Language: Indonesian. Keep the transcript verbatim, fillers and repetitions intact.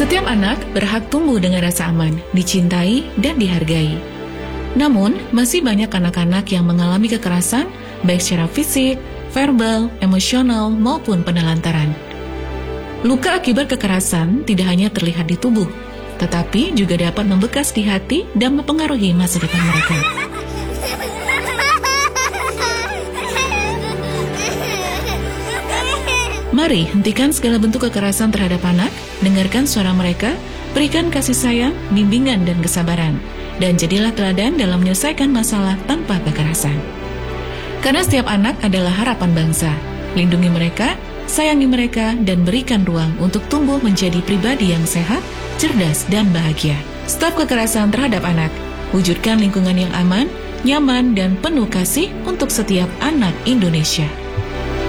Setiap anak berhak tumbuh dengan rasa aman, dicintai, dan dihargai. Namun, masih banyak anak-anak yang mengalami kekerasan, baik secara fisik, verbal, emosional, maupun penelantaran. Luka akibat kekerasan tidak hanya terlihat di tubuh, tetapi juga dapat membekas di hati dan mempengaruhi masa depan mereka. Mari hentikan segala bentuk kekerasan terhadap anak, dengarkan suara mereka, berikan kasih sayang, bimbingan, dan kesabaran, dan jadilah teladan dalam menyelesaikan masalah tanpa kekerasan. Karena setiap anak adalah harapan bangsa. Lindungi mereka, sayangi mereka, dan berikan ruang untuk tumbuh menjadi pribadi yang sehat, cerdas, dan bahagia. Stop kekerasan terhadap anak. Wujudkan lingkungan yang aman, nyaman, dan penuh kasih untuk setiap anak Indonesia.